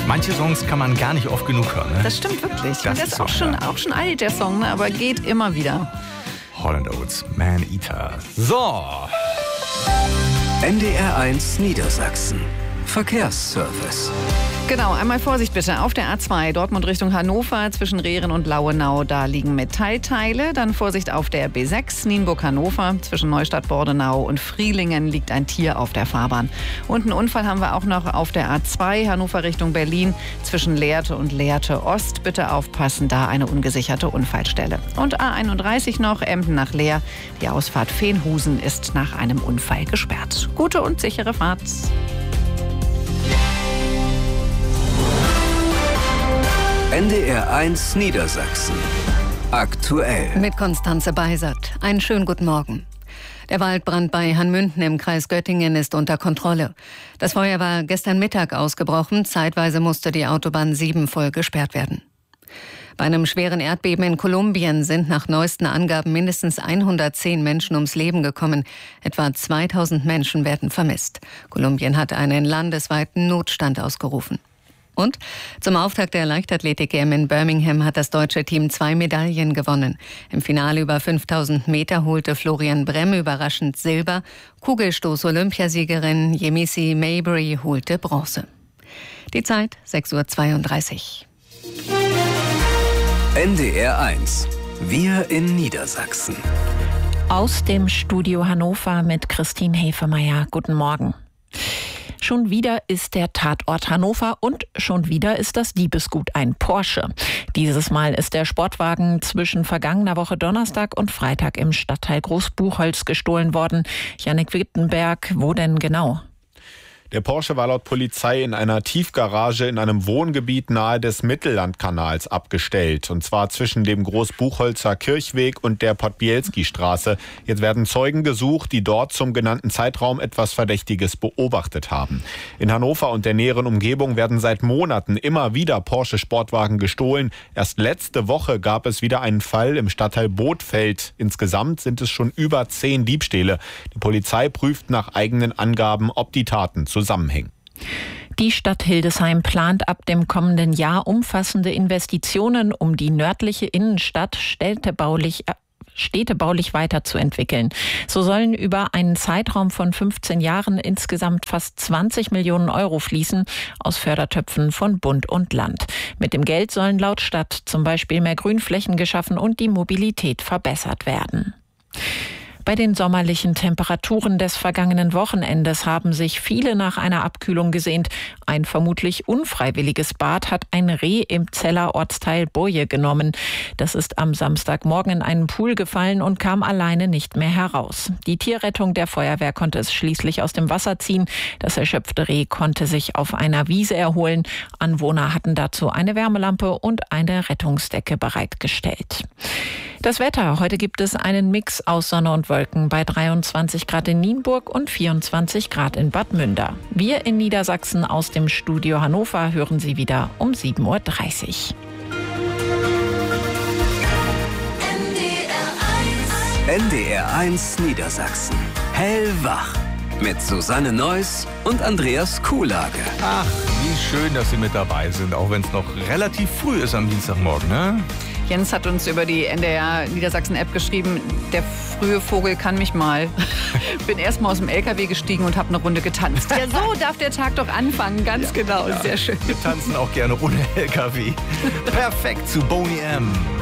Manche Songs kann man gar nicht oft genug hören. Ne? Das stimmt wirklich. Das ist ist auch schon alt, der Song, ne? Aber geht immer wieder. Hall & Oates, Man Eater. So. NDR1 Niedersachsen. Verkehrsservice. Genau, einmal Vorsicht bitte auf der A2 Dortmund Richtung Hannover zwischen Rehren und Lauenau, da liegen Metallteile. Dann Vorsicht auf der B6 Nienburg-Hannover zwischen Neustadt-Bordenau und Frielingen liegt ein Tier auf der Fahrbahn. Und einen Unfall haben wir auch noch auf der A2 Hannover Richtung Berlin zwischen Lehrte und Lehrte Ost. Bitte aufpassen, da eine ungesicherte Unfallstelle. Und A31 noch, Emden nach Leer. Die Ausfahrt Veenhusen ist nach einem Unfall gesperrt. Gute und sichere Fahrt. NDR1 Niedersachsen. Aktuell. Mit Konstanze Beisert. Einen schönen guten Morgen. Der Waldbrand bei Hanmünden im Kreis Göttingen ist unter Kontrolle. Das Feuer war gestern Mittag ausgebrochen. Zeitweise musste die Autobahn 7 voll gesperrt werden. Bei einem schweren Erdbeben in Kolumbien sind nach neuesten Angaben mindestens 110 Menschen ums Leben gekommen. Etwa 2000 Menschen werden vermisst. Kolumbien hat einen landesweiten Notstand ausgerufen. Und zum Auftakt der Leichtathletik-EM in Birmingham hat das deutsche Team 2 Medaillen gewonnen. Im Finale über 5000 Meter holte Florian Bremm überraschend Silber. Kugelstoß-Olympiasiegerin Yemisi Mabry holte Bronze. Die Zeit 6:32 Uhr. NDR1. Wir in Niedersachsen. Aus dem Studio Hannover mit Christine Hefemeyer. Guten Morgen. Schon wieder ist der Tatort Hannover und schon wieder ist das Diebesgut ein Porsche. Dieses Mal ist der Sportwagen zwischen vergangener Woche Donnerstag und Freitag im Stadtteil Großbuchholz gestohlen worden. Jannik Wittenberg, wo denn genau? Der Porsche war laut Polizei in einer Tiefgarage in einem Wohngebiet nahe des Mittellandkanals abgestellt. Und zwar zwischen dem Großbuchholzer Kirchweg und der Podbielski-Straße. Jetzt werden Zeugen gesucht, die dort zum genannten Zeitraum etwas Verdächtiges beobachtet haben. In Hannover und der näheren Umgebung werden seit Monaten immer wieder Porsche-Sportwagen gestohlen. Erst letzte Woche gab es wieder einen Fall im Stadtteil Bothfeld. Insgesamt sind es schon über 10 Diebstähle. Die Polizei prüft nach eigenen Angaben, ob die Taten zusammenhängen. Die Stadt Hildesheim plant ab dem kommenden Jahr umfassende Investitionen, um die nördliche Innenstadt städtebaulich weiterzuentwickeln. So sollen über einen Zeitraum von 15 Jahren insgesamt fast 20 Millionen Euro fließen aus Fördertöpfen von Bund und Land. Mit dem Geld sollen laut Stadt zum Beispiel mehr Grünflächen geschaffen und die Mobilität verbessert werden. Bei den sommerlichen Temperaturen des vergangenen Wochenendes haben sich viele nach einer Abkühlung gesehnt. Ein vermutlich unfreiwilliges Bad hat ein Reh im Zeller Ortsteil Boje genommen. Das ist am Samstagmorgen in einen Pool gefallen und kam alleine nicht mehr heraus. Die Tierrettung der Feuerwehr konnte es schließlich aus dem Wasser ziehen. Das erschöpfte Reh konnte sich auf einer Wiese erholen. Anwohner hatten dazu eine Wärmelampe und eine Rettungsdecke bereitgestellt. Das Wetter. Heute gibt es einen Mix aus Sonne und Wolken bei 23 Grad in Nienburg und 24 Grad in Bad Münder. Wir in Niedersachsen aus dem Studio Hannover hören Sie wieder um 7:30 Uhr. NDR1 Niedersachsen. Hellwach. Mit Susanne Neuss und Andreas Kuhlage. Ach, wie schön, dass Sie mit dabei sind, auch wenn es noch relativ früh ist am Dienstagmorgen, ne? Jens hat uns über die NDR Niedersachsen-App geschrieben, der frühe Vogel kann mich mal. Bin erst mal aus dem LKW gestiegen und habe eine Runde getanzt. Ja, so darf der Tag doch anfangen, ganz genau, sehr schön. Wir tanzen auch gerne ohne LKW. Perfekt zu Boney M.